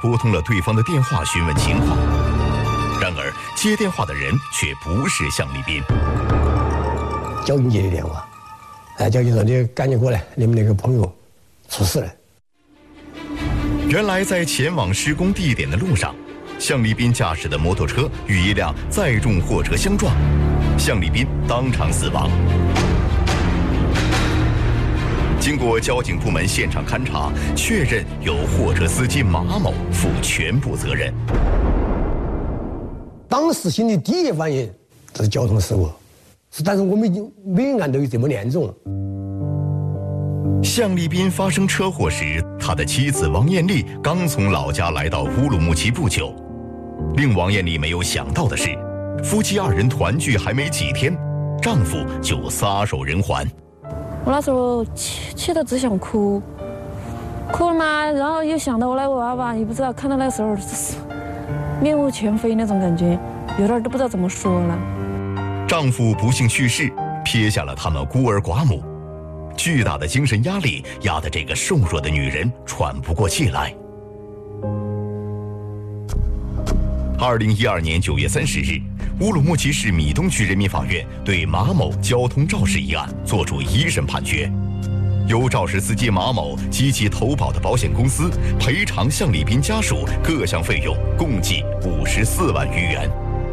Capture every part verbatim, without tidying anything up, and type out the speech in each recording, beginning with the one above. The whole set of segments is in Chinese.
拨通了对方的电话询问情况。然而接电话的人却不是向立斌。 交警接的电话，哎，交警说你赶紧过来，你们那个朋友出事了。 原来在前往施工地点的路上，向立斌驾驶的摩托车与一辆载重货车相撞，向立斌当场死亡。经过交警部门现场勘查，确认由货车司机马某负全部责任。 当时心里第一反应这是交通事故，但是我们已经没有按到这么严重。 向立斌发生车祸时，他的妻子王艳丽刚从老家来到乌鲁木齐不久。令王艳丽没有想到的是，夫妻二人团聚还没几天，丈夫就撒手人寰。 我那时候气气得只想哭，哭了嘛，然后又想到我那个娃娃，也不知道，看到那时候面目全非那种感觉，有点都不知道怎么说了。 丈夫不幸去世，撇下了他们孤儿寡母，巨大的精神压力压得这个瘦弱的女人喘不过气来。二零一二年九月三十日，乌鲁木齐市米东区人民法院对马某交通肇事一案作出一审判决，由肇事司机马某及其投保的保险公司赔偿向立斌家属各项费用共计五十四万余元。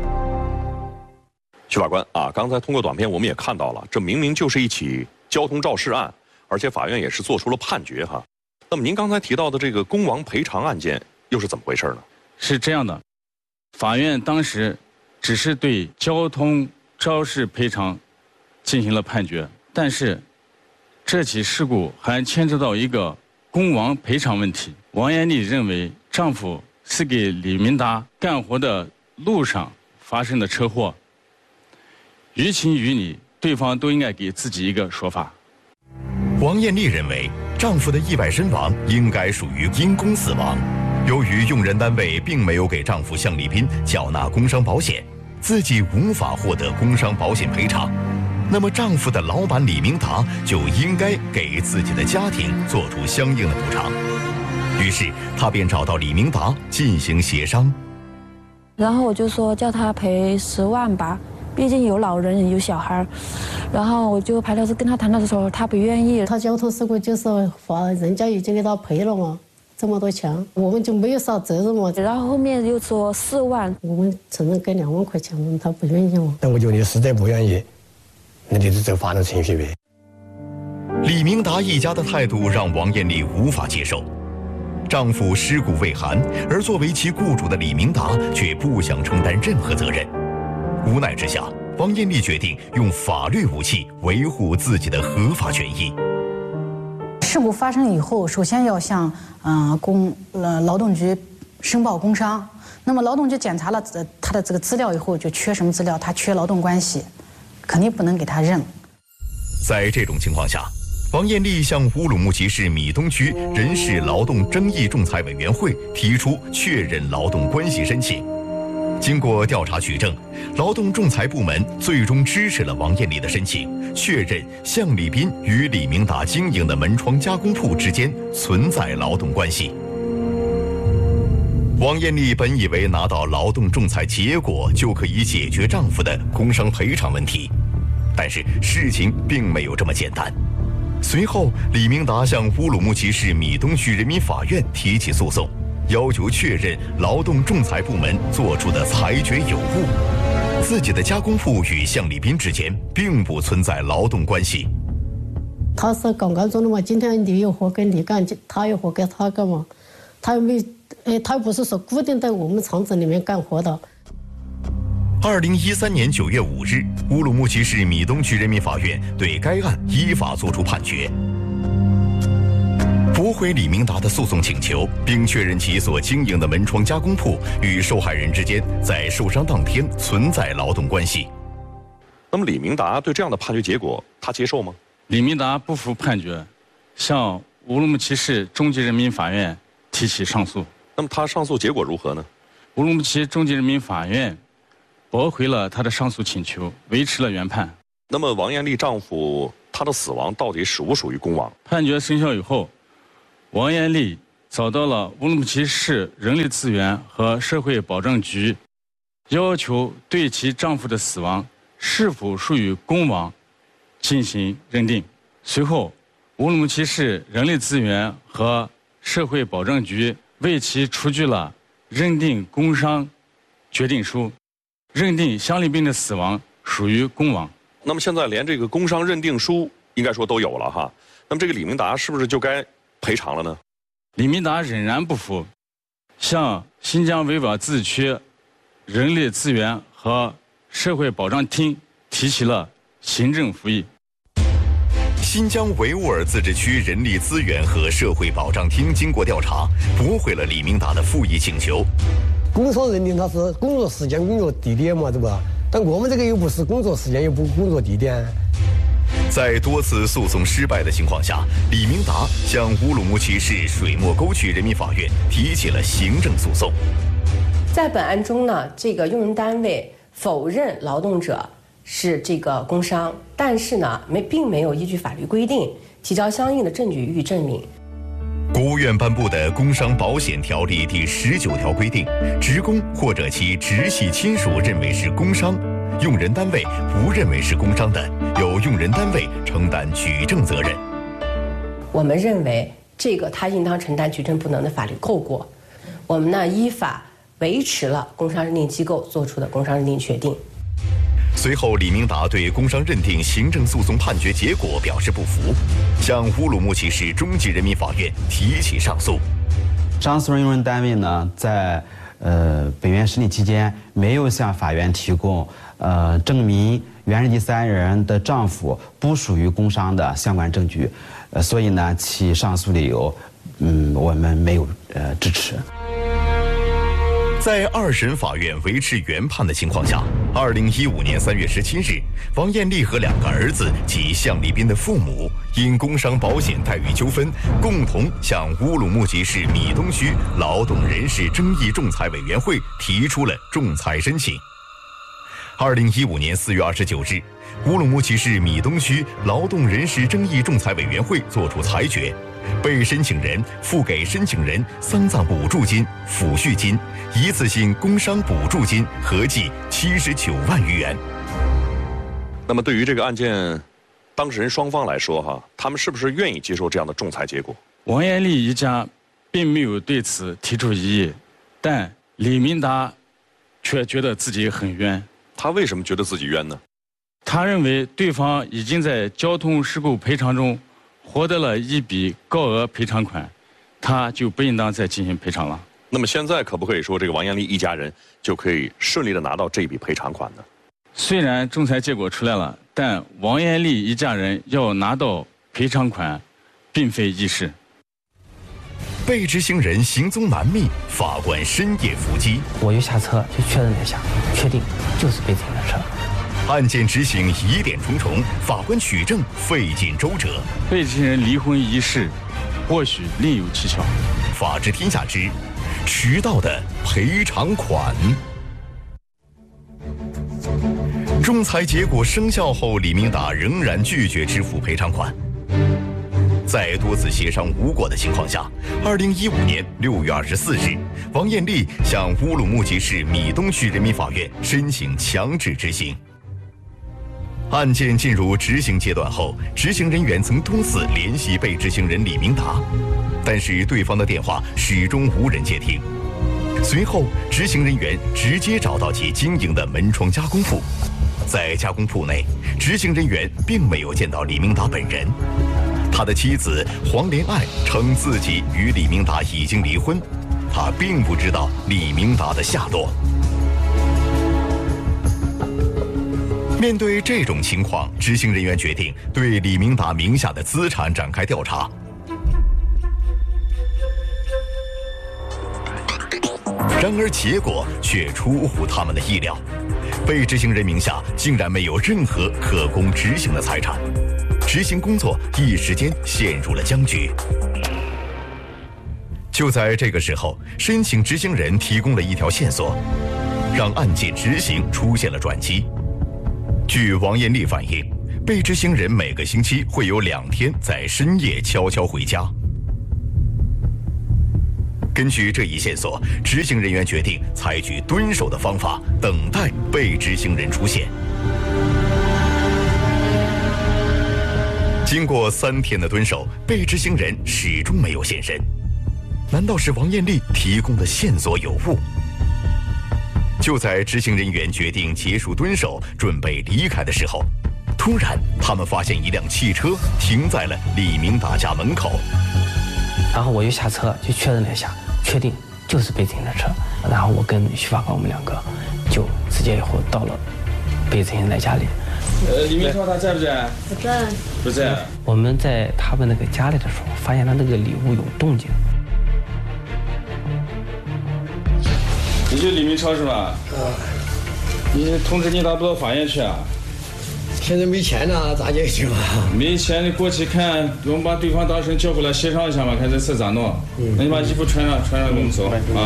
徐法官啊，刚才通过短片我们也看到了，这明明就是一起交通肇事案，而且法院也是做出了判决哈。那么您刚才提到的这个公亡赔偿案件又是怎么回事呢？ 是这样的，法院当时只是对交通肇事赔偿进行了判决，但是这起事故还牵扯到一个公亡赔偿问题。王艳丽认为丈夫是给李明达干活的路上发生的车祸，于情于理，对方都应该给自己一个说法。 王艳丽认为丈夫的意外身亡应该属于因公死亡，由于用人单位并没有给丈夫向立斌缴纳工伤保险，自己无法获得工伤保险赔偿，那么丈夫的老板李明达就应该给自己的家庭做出相应的补偿。于是她便找到李明达进行协商。 然后我就说叫他赔十万吧，毕竟有老人有小孩，然后我就排料是跟他谈的时候，他不愿意。 他交通事故就是法人家已经给他赔了嘛，这么多钱，我们就没有啥责任嘛。 然后后面又说四万， 我们只能给两万块钱，他不愿意嘛。 但我觉得你实在不愿意，那就是走法律程序呗。 李明达一家的态度让王艳丽无法接受。丈夫尸骨未寒，而作为其雇主的李明达却不想承担任何责任。无奈之下，王艳丽决定用法律武器维护自己的合法权益。 事故发生以后，首先要向嗯、呃、工呃劳动局申报工伤。那么劳动局检查了他的这个资料以后，就缺什么资料？他缺劳动关系，肯定不能给他认。 在这种情况下，王艳丽向乌鲁木齐市米东区人事劳动争议仲裁委员会提出确认劳动关系申请。经过调查取证，劳动仲裁部门最终支持了王艳丽的申请，确认向立斌与李明达经营的门窗加工铺之间存在劳动关系。王艳丽本以为拿到劳动仲裁结果就可以解决丈夫的工伤赔偿问题，但是事情并没有这么简单。随后，李明达向乌鲁木齐市米东区人民法院提起诉讼，要求确认劳动仲裁部门作出的裁决有误，自己的加工铺与向立斌之间并不存在劳动关系。 他是刚刚做的嘛，今天你有活给你干，他有活给他干嘛？他又没，哎，他又不是说固定在我们厂子里面干活的。 二零一三年九月五日，乌鲁木齐市米东区人民法院对该案依法作出判决，驳回李明达的诉讼请求，并确认其所经营的门窗加工铺与受害人之间在受伤当天存在劳动关系。 那么李明达对这样的判决结果，他接受吗？ 李明达不服判决，向乌鲁木齐市中级人民法院提起上诉。 那么他上诉结果如何呢？ 乌鲁木齐中级人民法院驳回了他的上诉请求，维持了原判。 那么王艳丽丈夫他的死亡到底属不属于公亡？ 判决生效以后，王艳丽找到了乌鲁木齐市人力资源和社会保障局，要求对其丈夫的死亡是否属于公亡进行认定。随后，乌鲁木齐市人力资源和社会保障局为其出具了认定工伤决定书，认定乡里兵的死亡属于公亡。 那么现在连这个工伤认定书应该说都有了哈，那么这个李明达是不是就该赔偿了呢？ 李明达仍然不服，向新疆维吾尔自治区人力资源和社会保障厅提起了行政复议。 新疆维吾尔自治区人力资源和社会保障厅经过调查，驳回了李明达的复议请求。 工伤认定它是工作时间、工作地点嘛，对吧？但我们这个又不是工作时间，又不工作地点。 在多次诉讼失败的情况下，李明达向乌鲁木齐市水磨沟区人民法院提起了行政诉讼。 在本案中呢，这个用人单位否认劳动者是这个工伤，但是呢，没并没有依据法律规定提交相应的证据予以证明。 国务院颁布的《工伤保险条例》第十九条规定，职工或者其直系亲属认为是工伤，用人单位不认为是工伤的，由用人单位承担举证责任。 我们认为这个他应当承担举证不能的法律后果。我们呢依法维持了工伤认定机构作出的工伤认定决定。 随后，李明达对工伤认定行政诉讼判决结果表示不服，向乌鲁木齐市中级人民法院提起上诉。 上诉人用人单位呢，在呃本院审理期间没有向法院提供呃证明原认第三人的丈夫不属于工伤的相关证据，呃，所以呢，其上诉理由，嗯，我们没有呃支持。 在二审法院维持原判的情况下，二零一五年三月十七日，王艳丽和两个儿子及向立斌的父母因工伤保险待遇纠纷，共同向乌鲁木齐市米东区劳动人事争议仲裁委员会提出了仲裁申请。二零一五年四月二十九日，乌鲁木齐市米东区劳动人事争议仲裁委员会作出裁决，被申请人付给申请人丧葬补助金、抚恤金、一次性工伤补助金合计七十九万余元。 那么对于这个案件当事人双方来说哈，他们是不是愿意接受这样的仲裁结果？ 王艳丽一家并没有对此提出异议，但李明达却觉得自己很冤。 他为什么觉得自己冤呢？ 他认为对方已经在交通事故赔偿中获得了一笔高额赔偿款，他就不应当再进行赔偿了。 那么现在可不可以说这个王艳丽一家人就可以顺利的拿到这笔赔偿款呢？ 虽然仲裁结果出来了，但王艳丽一家人要拿到赔偿款并非易事。 被执行人行踪难觅，法官深夜伏击。 我就下车就确认了一下，确定就是被踩的车。 案件执行疑点重重，法官取证费尽周折。 被执行人离婚一事，或许另有蹊跷。 法治天下之迟到的赔偿款。仲裁结果生效后，李明达仍然拒绝支付赔偿款。在多次协商无果的情况下，二零一五年六月二十四日，王艳丽向乌鲁木齐市米东区人民法院申请强制执行。案件进入执行阶段后，执行人员曾多次联系被执行人李明达，但是对方的电话始终无人接听。随后，执行人员直接找到其经营的门窗加工铺，在加工铺内，执行人员并没有见到李明达本人。他的妻子黄连爱称自己与李明达已经离婚，他并不知道李明达的下落。面对这种情况，执行人员决定对李明达名下的资产展开调查。然而结果却出乎他们的意料，被执行人名下竟然没有任何可供执行的财产，执行工作一时间陷入了僵局。就在这个时候，申请执行人提供了一条线索，让案件执行出现了转机。据王艳丽反映，被执行人每个星期会有两天在深夜悄悄回家。 根据这一线索，执行人员决定采取蹲守的方法，等待被执行人出现。经过三天的蹲守，被执行人始终没有现身。难道是王艳丽提供的线索有误？就在执行人员决定结束蹲守，准备离开的时候，突然他们发现一辆汽车停在了李明达家门口。 然后我就下车就确认了一下，确定就是被执行的车。然后我跟徐法官我们两个就直接以后到了被执行的家里。 呃，李明超他在不在？ 不在。 不在。 我们在他们那个家里的时候，发现他那个里屋有动静。 你是李明超是吧？啊。你通知你打不到法院去啊？ 现在没钱了，咋解决嘛？ 没钱，你过去看，我们把对方当事人叫过来协商一下嘛，看这事咋弄。嗯。那你把衣服穿上，穿上，跟我们走啊。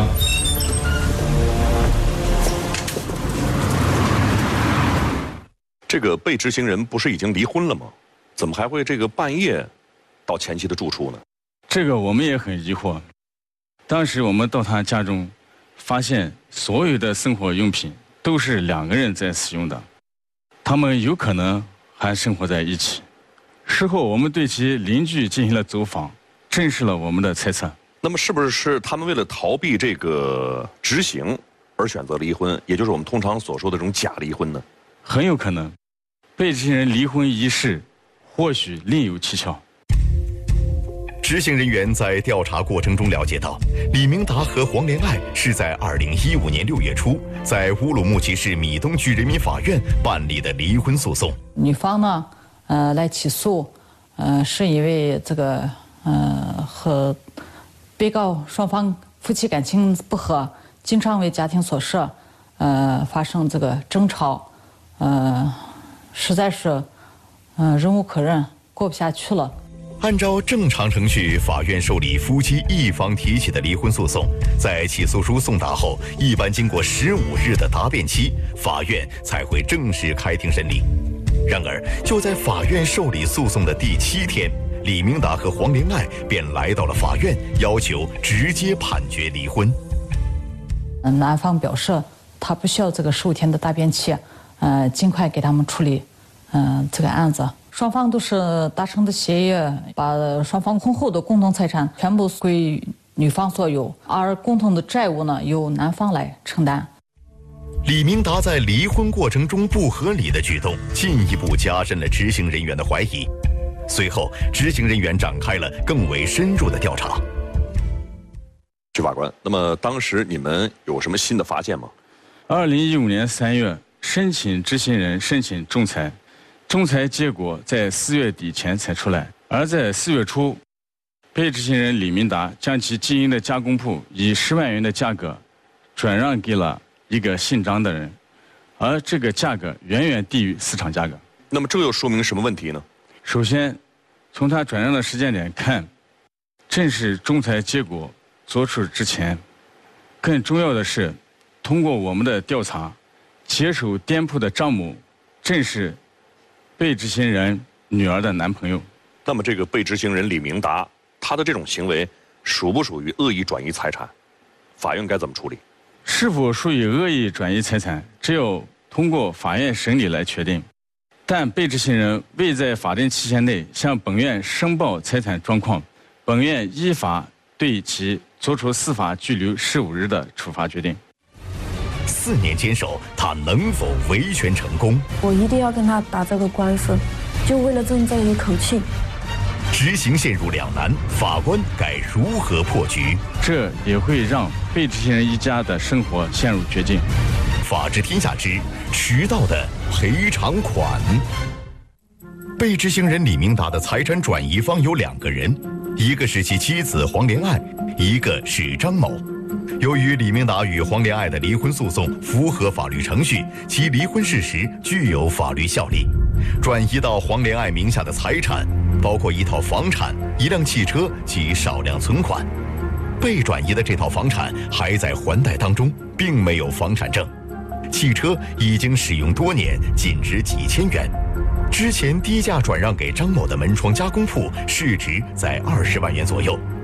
这个被执行人不是已经离婚了吗？怎么还会这个半夜到前妻的住处呢？ 这个我们也很疑惑。当时我们到他家中，发现所有的生活用品都是两个人在使用的，他们有可能还生活在一起。事后我们对其邻居进行了走访，证实了我们的猜测。 那么是不是他们为了逃避这个执行而选择离婚，也就是我们通常所说的这种假离婚呢？ 很有可能，被执行人离婚一事或许另有蹊跷。 执行人员在调查过程中了解到，李明达和黄连爱是在二零一五年六月初，在乌鲁木齐市米东区人民法院办理的离婚诉讼。 女方呢，呃，来起诉，呃，是因为这个，呃，和被告双方夫妻感情不和，经常为家庭琐事，呃，发生这个争吵。呃，实在是，嗯、呃，忍无可忍，过不下去了。 按照正常程序，法院受理夫妻一方提起的离婚诉讼，在起诉书送达后，一般经过十五日的答辩期，法院才会正式开庭审理。然而，就在法院受理诉讼的第七天，李明达和黄连爱便来到了法院，要求直接判决离婚。 男方表示，他不需要这个十五天的答辩期。呃，尽快给他们处理，嗯、呃，这个案子。双方都是达成的协议，把双方婚后的共同财产全部归女方所有，而共同的债务呢，由男方来承担。 李明达在离婚过程中不合理的举动，进一步加深了执行人员的怀疑。随后，执行人员展开了更为深入的调查。 徐法官，那么当时你们有什么新的发现吗？ 二零一五年三月。申请执行人申请仲裁，仲裁结果在四月底前才出来。而在四月初，被执行人李明达将其经营的加工铺以十万元的价格转让给了一个姓张的人，而这个价格远远低于市场价格。 那么这又说明什么问题呢？ 首先，从他转让的时间点看，正是仲裁结果作出之前。更重要的是，通过我们的调查，接手店铺的张某，正是被执行人女儿的男朋友。 那么，这个被执行人李明达，他的这种行为属不属于恶意转移财产？法院该怎么处理？ 是否属于恶意转移财产，只有通过法院审理来确定。但被执行人未在法定期限内向本院申报财产状况，本院依法对其作出司法拘留十五日的处罚决定。 四年坚守，他能否维权成功？ 我一定要跟他打这个官司，就为了争这一口气。 执行陷入两难，法官该如何破局？ 这也会让被执行人一家的生活陷入绝境。 法治天下之迟到的赔偿款。被执行人李明达的财产转移方有两个人，一个是其妻子黄连爱，一个是张某。由于李明达与黄连爱的离婚诉讼符合法律程序，其离婚事实具有法律效力。转移到黄连爱名下的财产包括一套房产、一辆汽车及少量存款。被转移的这套房产还在还贷当中，并没有房产证。汽车已经使用多年，仅值几千元。之前低价转让给张某的门窗加工铺市值在二十万元左右。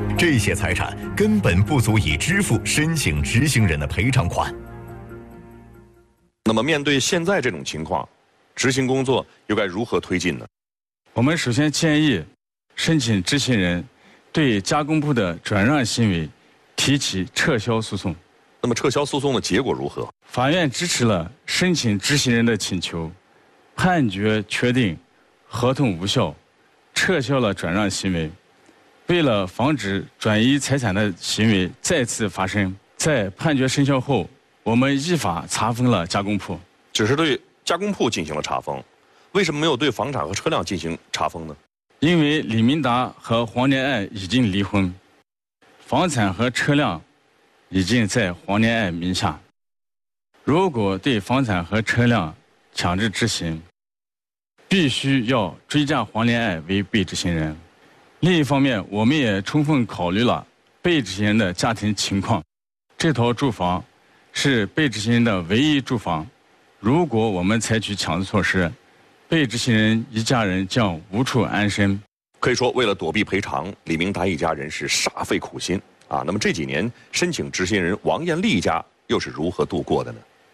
这些财产根本不足以支付申请执行人的赔偿款。 那么，面对现在这种情况，执行工作又该如何推进呢？ 我们首先建议申请执行人对加工铺的转让行为提起撤销诉讼。 那么，撤销诉讼的结果如何？ 法院支持了申请执行人的请求，判决确定合同无效，撤销了转让行为。为了防止转移财产的行为再次发生，在判决生效后，我们依法查封了加工铺。 只是对加工铺进行了查封，为什么没有对房产和车辆进行查封呢？ 因为李明达和黄连爱已经离婚，房产和车辆已经在黄连爱名下。如果对房产和车辆强制执行，必须要追加黄连爱为被执行人。另一方面，我们也充分考虑了被执行人的家庭情况。这套住房是被执行人的唯一住房，如果我们采取强制措施，被执行人一家人将无处安身。 可以说，为了躲避赔偿，李明达一家人是煞费苦心啊。那么这几年，申请执行人王艳丽家又是如何度过的呢？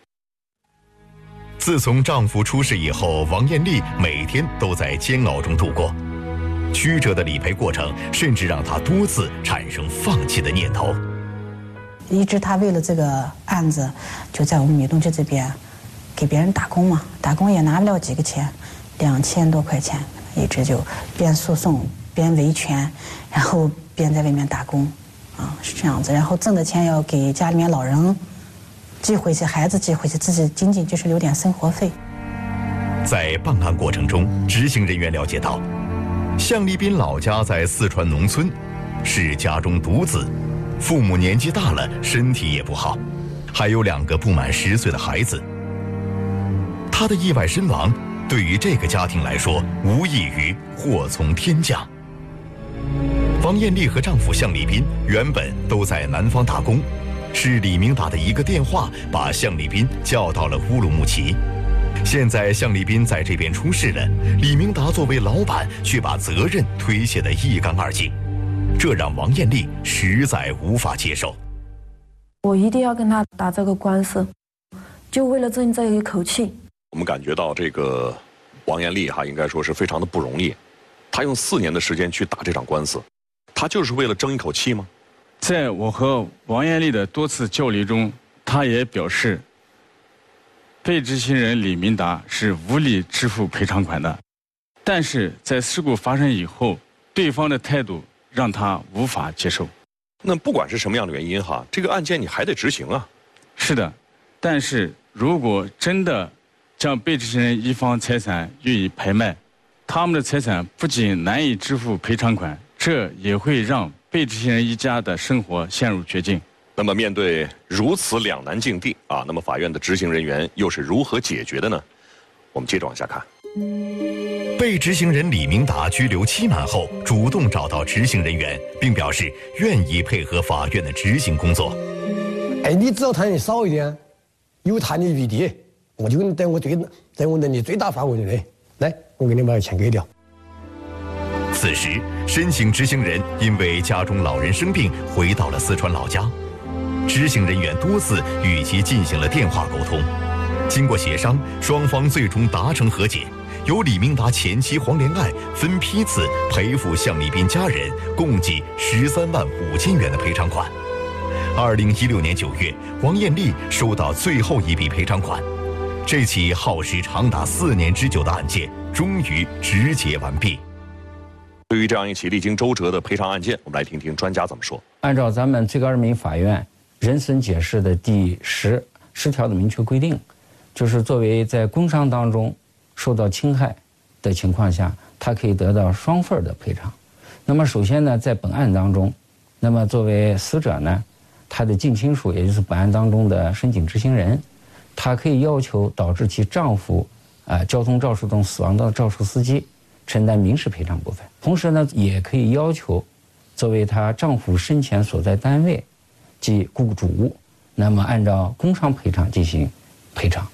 自从丈夫出事以后，王艳丽每天都在煎熬中度过。曲折的理赔过程，甚至让她多次产生放弃的念头。 一直他为了这个案子，就在我们女东区这边给别人打工嘛，打工也拿不了几个钱，两千多块钱，一直就边诉讼边维权，然后边在外面打工，啊，是这样子。然后挣的钱要给家里面老人寄回去，孩子寄回去，自己仅仅就是留点生活费。 在办案过程中，执行人员了解到，向立斌老家在四川农村，是家中独子，父母年纪大了，身体也不好，还有两个不满十岁的孩子。他的意外身亡，对于这个家庭来说，无异于祸从天降。王艳丽和丈夫向立斌原本都在南方打工，是李明达的一个电话把向立斌叫到了乌鲁木齐。现在向立斌在这边出事了，李明达作为老板却把责任推卸得一干二净，这让王艳丽实在无法接受。 我一定要跟他打这个官司，就为了争这一口气。 我们感觉到这个王艳丽哈，应该说是非常的不容易。她用四年的时间去打这场官司，她就是为了争一口气吗？ 在我和王艳丽的多次交流中，她也表示，被执行人李明达是无力支付赔偿款的，但是在事故发生以后，对方的态度让她无法接受。 那不管是什么样的原因哈，这个案件你还得执行啊。 是的，但是如果真的将被执行人一方财产予以拍卖，他们的财产不仅难以支付赔偿款，这也会让被执行人一家的生活陷入绝境。 那么面对如此两难境地啊，那么法院的执行人员又是如何解决的呢？我们接着往下看。 被执行人李明达拘留期满后，主动找到执行人员，并表示愿意配合法院的执行工作。 哎，你只要谈的少一点，有谈的余地，我就在我最在我能力最大范围内，来，我给你把钱给掉。 此时，申请执行人因为家中老人生病，回到了四川老家。执行人员多次与其进行了电话沟通，经过协商，双方最终达成和解，由李明达前妻黄连爱分批次赔付向立斌家人共计十三万五千元的赔偿款。二零一六年九月，王艳丽收到最后一笔赔偿款，这起耗时长达四年之久的案件终于执结完毕。 对于这样一起历经周折的赔偿案件，我们来听听专家怎么说。 按照咱们最高人民法院人审解释的第十十条的明确规定，就是作为在工伤当中受到侵害的情况下，他可以得到双份的赔偿。那么首先呢，在本案当中，那么作为死者呢，他的近亲属，也就是本案当中的申请执行人，他可以要求导致其丈夫啊、呃、交通肇事中死亡的肇事司机承担民事赔偿部分。同时呢，也可以要求作为她丈夫生前所在单位即雇主，那么按照工伤赔偿进行赔偿。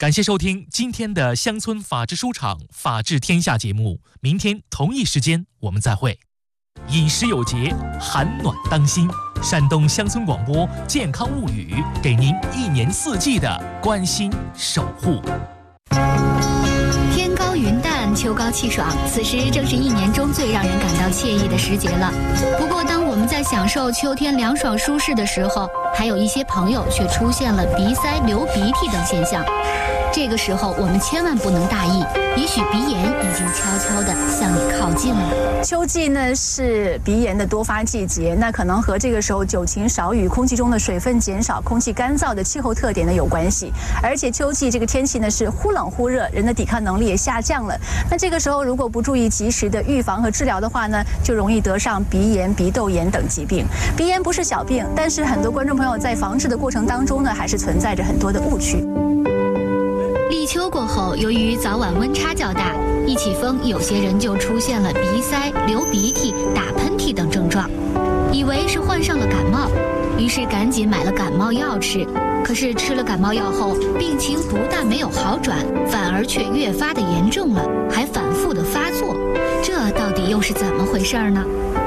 感谢收听今天的乡村法治书场法治天下节目，明天同一时间我们再会。饮食有节，寒暖当心。山东乡村广播健康物语，给您一年四季的关心守护。 天高云淡，秋高气爽，此时正是一年中最让人感到惬意的时节了。不过，当我们在享受秋天凉爽舒适的时候，还有一些朋友却出现了鼻塞、流鼻涕等现象。这个时候，我们千万不能大意，也许鼻炎已经悄悄地向你靠近了。 秋季呢是鼻炎的多发季节，那可能和这个时候久晴少雨、空气中的水分减少、空气干燥的气候特点呢有关系。而且秋季这个天气呢是忽冷忽热，人的抵抗能力也下降了。那这个时候如果不注意及时的预防和治疗的话呢，就容易得上鼻炎、鼻窦炎等疾病。鼻炎不是小病，但是很多观众朋友在防治的过程当中呢，还是存在着很多的误区。 立秋过后，由于早晚温差较大，一起风，有些人就出现了鼻塞、流鼻涕、打喷嚏等症状，以为是患上了感冒，于是赶紧买了感冒药吃。可是吃了感冒药后，病情不但没有好转，反而却越发的严重了，还反复的发作。这到底又是怎么回事呢？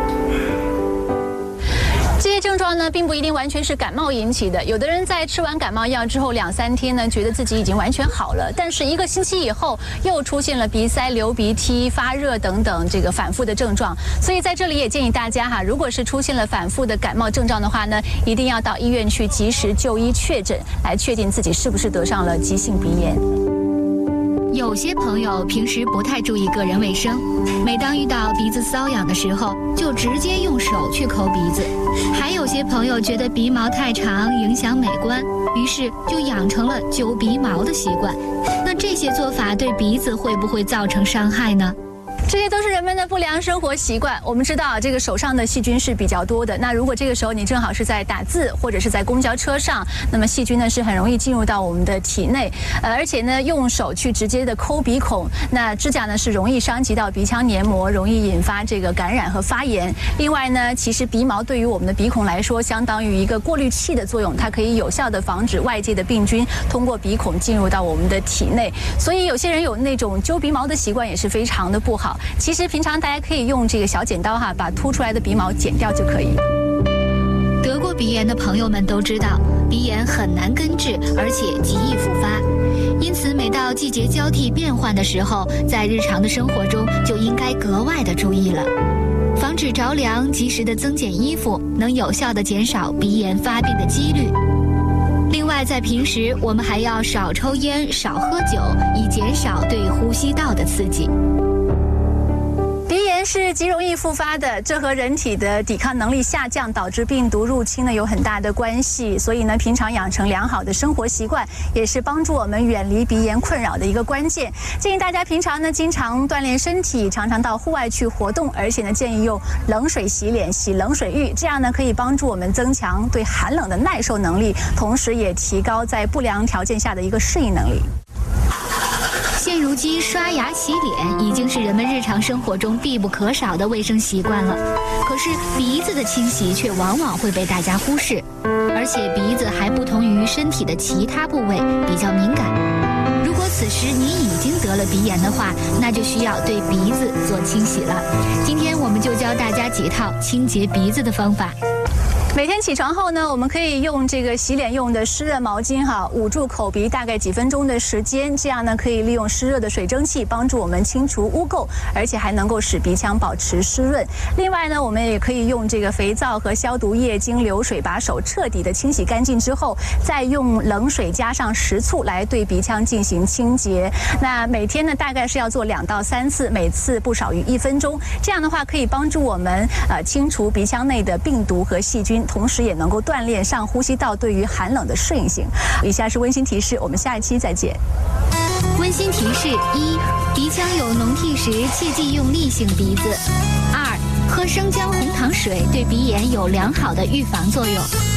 这些症状呢，并不一定完全是感冒引起的。有的人在吃完感冒药之后两三天呢，觉得自己已经完全好了，但是一个星期以后又出现了鼻塞、流鼻涕、发热等等这个反复的症状。所以在这里也建议大家哈，如果是出现了反复的感冒症状的话呢，一定要到医院去及时就医确诊，来确定自己是不是得上了急性鼻炎。 有些朋友平时不太注意个人卫生，每当遇到鼻子瘙痒的时候，就直接用手去抠鼻子。还有些朋友觉得鼻毛太长影响美观，于是就养成了揪鼻毛的习惯。那这些做法对鼻子会不会造成伤害呢？ 这些都是人们的不良生活习惯。我们知道这个手上的细菌是比较多的，那如果这个时候你正好是在打字或者是在公交车上，那么细菌呢是很容易进入到我们的体内，呃，而且呢用手去直接的抠鼻孔，那指甲呢是容易伤及到鼻腔黏膜，容易引发这个感染和发炎。另外呢，其实鼻毛对于我们的鼻孔来说，相当于一个过滤器的作用，它可以有效的防止外界的病菌通过鼻孔进入到我们的体内。所以有些人有那种揪鼻毛的习惯也是非常的不好。其实平常大家可以用这个小剪刀哈，把凸出来的鼻毛剪掉就可以了。 得过鼻炎的朋友们都知道，鼻炎很难根治，而且极易复发。因此，每到季节交替变换的时候，在日常的生活中就应该格外的注意了，防止着凉，及时的增减衣服，能有效的减少鼻炎发病的几率。另外，在平时我们还要少抽烟、少喝酒，以减少对呼吸道的刺激。 鼻炎是极容易复发的，这和人体的抵抗能力下降导致病毒入侵呢有很大的关系。所以呢，平常养成良好的生活习惯，也是帮助我们远离鼻炎困扰的一个关键。建议大家平常呢经常锻炼身体，常常到户外去活动，而且呢建议用冷水洗脸、洗冷水浴，这样呢可以帮助我们增强对寒冷的耐受能力，同时也提高在不良条件下的一个适应能力。 现如今，刷牙洗脸已经是人们日常生活中必不可少的卫生习惯了。可是鼻子的清洗却往往会被大家忽视，而且鼻子还不同于身体的其他部位，比较敏感。如果此时你已经得了鼻炎的话，那就需要对鼻子做清洗了。今天我们就教大家几套清洁鼻子的方法。 每天起床后呢，我们可以用这个洗脸用的湿热毛巾哈，捂住口鼻大概几分钟的时间，这样呢可以利用湿热的水蒸气帮助我们清除污垢，而且还能够使鼻腔保持湿润。另外呢，我们也可以用这个肥皂和消毒液经流水把手彻底的清洗干净之后，再用冷水加上食醋来对鼻腔进行清洁。那每天呢大概是要做两到三次，每次不少于一分钟。这样的话可以帮助我们呃清除鼻腔内的病毒和细菌，同时也能够锻炼上呼吸道对于寒冷的适应性。以下是温馨提示，我们下一期再见。 温馨提示：一、鼻腔有脓涕时，切忌用力擤鼻子；二、喝生姜红糖水对鼻炎有良好的预防作用。